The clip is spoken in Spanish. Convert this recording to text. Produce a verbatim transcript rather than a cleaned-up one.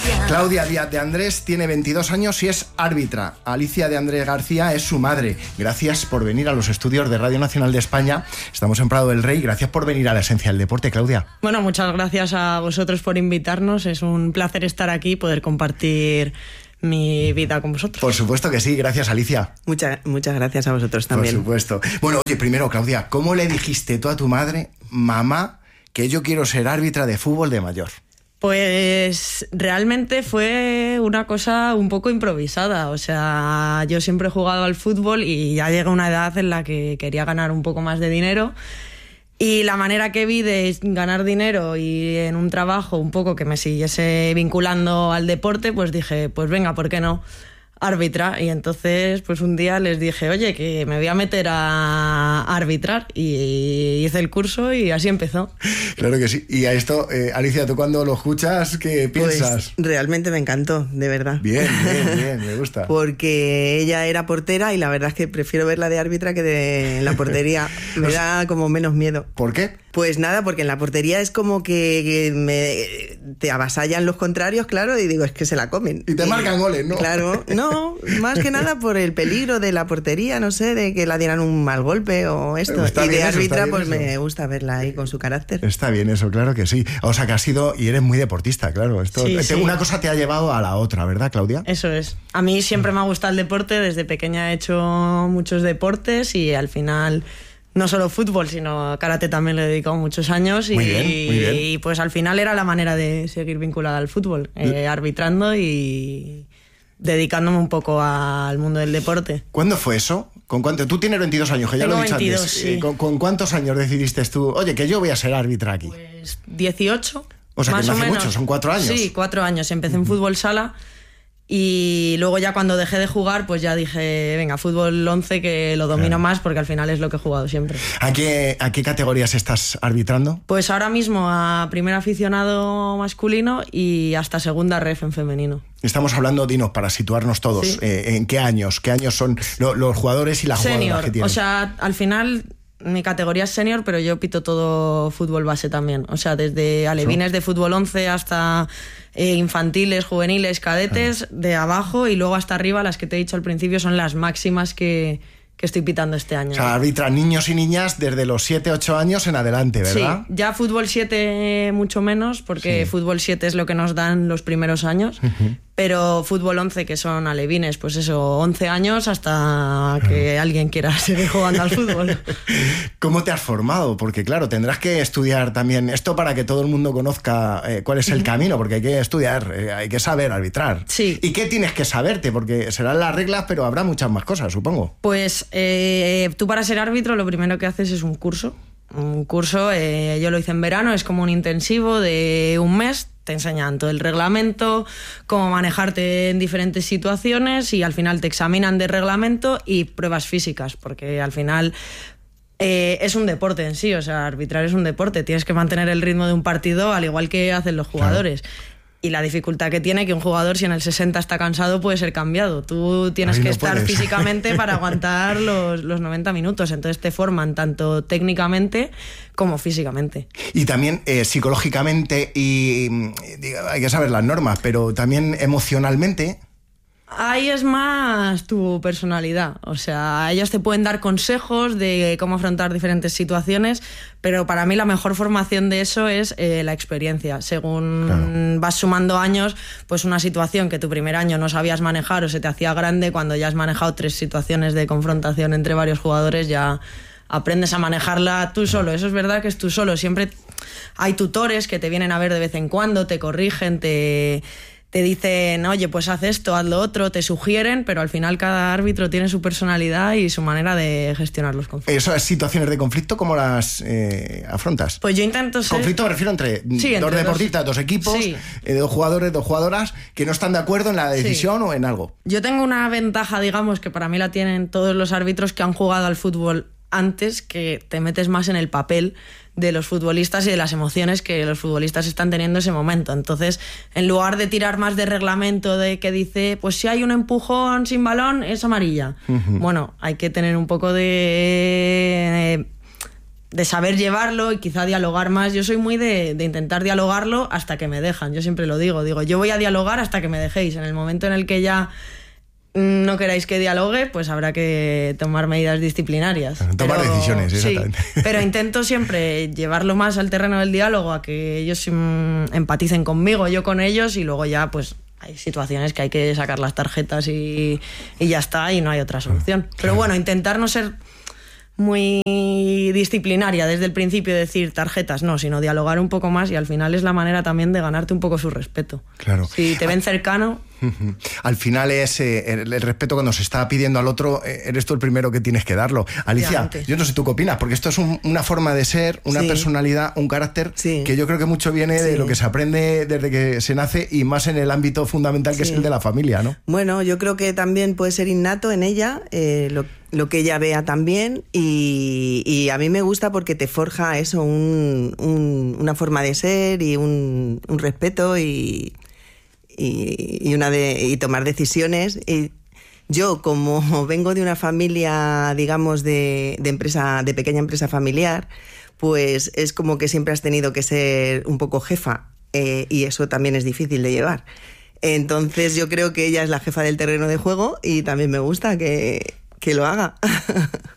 Claudia Díaz de Andrés tiene veintidós años y es árbitra. Alicia de Andrés García es su madre. Gracias por venir a los estudios de Radio Nacional de España. Estamos en Prado del Rey. Gracias por venir a la esencia del deporte, Claudia. Bueno, muchas gracias a vosotros por invitarnos. Es un placer estar aquí y poder compartir mi vida con vosotros. Por supuesto que sí, gracias, Alicia. Muchas, muchas gracias a vosotros también. Por supuesto. Bueno, oye, primero, Claudia, ¿cómo le dijiste tú a tu madre, mamá, que yo quiero ser árbitra de fútbol de mayor? Pues realmente fue una cosa un poco improvisada. O sea, yo siempre he jugado al fútbol y ya llega una edad en la que quería ganar un poco más de dinero. Y la manera que vi de ganar dinero y en un trabajo un poco que me siguiese vinculando al deporte, pues dije, pues venga, ¿por qué no? Árbitra. Y entonces pues un día les dije, oye, que me voy a meter a arbitrar, y hice el curso y así empezó. Claro que sí. Y a esto, eh, Alicia, ¿tú cuando lo escuchas qué piensas? Pues realmente me encantó, de verdad. Bien, bien, bien, me gusta. Porque ella era portera y la verdad es que prefiero verla de árbitra que de la portería. Me da como menos miedo. ¿Por qué? Pues nada, porque en la portería es como que, que me, te avasallan los contrarios, claro, y digo, es que se la comen. Y te y, marcan goles, ¿no? Claro, no, más que nada por el peligro de la portería, no sé, de que la dieran un mal golpe o esto. Está y de eso, árbitra, pues eso. Me gusta verla ahí con su carácter. Está bien eso, claro que sí. O sea, que has sido, y eres muy deportista, claro. Esto, sí, te, sí. Una cosa te ha llevado a la otra, ¿verdad, Claudia? Eso es. A mí siempre me ha gustado el deporte, desde pequeña he hecho muchos deportes y al final... No solo fútbol, sino karate también le he dedicado muchos años y, muy bien, muy bien. y pues al final era la manera de seguir vinculada al fútbol, eh, arbitrando y dedicándome un poco al mundo del deporte. ¿Cuándo fue eso? ¿Con cuánto? Tú tienes veintidós años, que ya Tengo lo he dicho veintidós, antes. Sí. ¿Con, ¿Con cuántos años decidiste tú, oye, que yo voy a ser árbitra aquí? Pues dieciocho. O sea, más que no o hace menos. mucho, son cuatro años. Sí, cuatro años. Empecé en fútbol sala. Y luego ya cuando dejé de jugar, pues ya dije, venga, fútbol once, que lo domino claro. más, porque al final es lo que he jugado siempre. ¿A qué, a qué categorías estás arbitrando? Pues ahora mismo a primer aficionado masculino y hasta segunda ref en femenino. Estamos hablando, dinos, para situarnos todos, sí. eh, ¿en qué años? ¿Qué años son lo, los jugadores y las Senior, jugadoras que tienen? O sea, al final... Mi categoría es senior, pero yo pito todo fútbol base también. O sea, desde alevines de fútbol once hasta eh, infantiles, juveniles, cadetes, ah. de abajo y luego hasta arriba, las que te he dicho al principio, son las máximas que, que estoy pitando este año. O sea, arbitran niños y niñas desde los siete, ocho años en adelante, ¿verdad? Sí, ya fútbol siete mucho menos, porque sí. fútbol siete es lo que nos dan los primeros años. Uh-huh. Pero fútbol once, que son alevines, pues eso, once años hasta que alguien quiera seguir jugando al fútbol. ¿Cómo te has formado? Porque claro, tendrás que estudiar también esto para que todo el mundo conozca eh, cuál es el camino, porque hay que estudiar, eh, hay que saber arbitrar. Sí. ¿Y qué tienes que saberte? Porque serán las reglas, pero habrá muchas más cosas, supongo. Pues eh, tú para ser árbitro lo primero que haces es un curso. Un curso, eh, yo lo hice en verano, es como un intensivo de un mes. Te enseñan todo el reglamento, cómo manejarte en diferentes situaciones y al final te examinan de reglamento y pruebas físicas, porque al final eh, es un deporte en sí, o sea, arbitrar es un deporte, tienes que mantener el ritmo de un partido al igual que hacen los jugadores. Claro. Y la dificultad que tiene que un jugador, si en el sesenta está cansado, puede ser cambiado. Tú tienes Ahí que no estar puedes. físicamente para aguantar los, los noventa minutos. Entonces te forman tanto técnicamente como físicamente. Y también eh, psicológicamente, y diga, hay que saber las normas, pero también emocionalmente... Ahí es más tu personalidad, o sea, ellos te pueden dar consejos de cómo afrontar diferentes situaciones, pero para mí la mejor formación de eso es eh, la experiencia. Según claro. vas sumando años, pues una situación que tu primer año no sabías manejar o se te hacía grande, cuando ya has manejado tres situaciones de confrontación entre varios jugadores, ya aprendes a manejarla tú solo. Eso es verdad que es tú solo, siempre hay tutores que te vienen a ver de vez en cuando, te corrigen, te... te dicen, oye, pues haz esto, haz lo otro, te sugieren, pero al final cada árbitro tiene su personalidad y su manera de gestionar los conflictos. ¿Esas situaciones de conflicto cómo las eh, afrontas? Pues yo intento ser... Conflicto me refiero entre sí, dos entre deportistas, dos, dos equipos, sí. eh, dos jugadores, dos jugadoras que no están de acuerdo en la decisión sí. o en algo. Yo tengo una ventaja, digamos, que para mí la tienen todos los árbitros que han jugado al fútbol antes, que te metes más en el papel de los futbolistas y de las emociones que los futbolistas están teniendo en ese momento. Entonces, en lugar de tirar más de reglamento de que dice, pues si hay un empujón sin balón, es amarilla. Uh-huh. Bueno, hay que tener un poco de... de saber llevarlo y quizá dialogar más. Yo soy muy de, de intentar dialogarlo hasta que me dejan. Yo siempre lo digo, digo, yo voy a dialogar hasta que me dejéis. En el momento en el que ya no queráis que dialogue, pues habrá que tomar medidas disciplinarias. Tomar pero, decisiones, exactamente. Sí, pero intento siempre llevarlo más al terreno del diálogo, a que ellos mm, empaticen conmigo, yo con ellos, y luego ya pues hay situaciones que hay que sacar las tarjetas y, y ya está, y no hay otra solución. Claro. Pero bueno, intentar no ser muy disciplinaria desde el principio, decir tarjetas, no, sino dialogar un poco más, y al final es la manera también de ganarte un poco su respeto. Claro. Si te ven cercano... Al final es eh, el, el respeto cuando se está pidiendo al otro, eh, eres tú el primero que tienes que darlo. Alicia, yo no sé tú qué opinas, porque esto es un, una forma de ser, una sí. personalidad, un carácter sí. que yo creo que mucho viene sí. de lo que se aprende desde que se nace, y más en el ámbito fundamental que sí. es el de la familia, ¿no? Bueno, yo creo que también puede ser innato en ella, eh, lo, lo que ella vea también, y, y a mí me gusta porque te forja eso, un, un, una forma de ser y un, un respeto y... Y, y, una de, y tomar decisiones. Y yo, como vengo de una familia, digamos, de, de empresa, de pequeña empresa familiar, pues es como que siempre has tenido que ser un poco jefa, eh, y eso también es difícil de llevar. Entonces yo creo que ella es la jefa del terreno de juego, y también me gusta que, que lo haga.